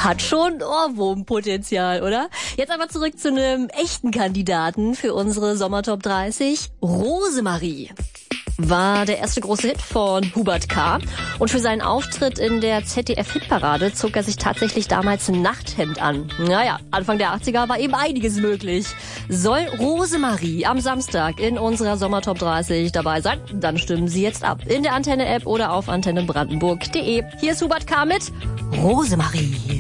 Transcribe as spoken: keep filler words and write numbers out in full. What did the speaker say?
Hat schon Ohrwurmpotenzial, oder? Jetzt aber zurück zu einem echten Kandidaten für unsere Sommertop dreißig. Rosemarie war der erste große Hit von Hubert K. Und für seinen Auftritt in der Z D F-Hitparade zog er sich tatsächlich damals ein Nachthemd an. Naja, Anfang der achtziger war eben einiges möglich. Soll Rosemarie am Samstag in unserer Sommertop dreißig dabei sein? Dann stimmen Sie jetzt ab. In der Antenne-App oder auf antenne brandenburg punkt de. Hier ist Hubert K. mit Rosemarie.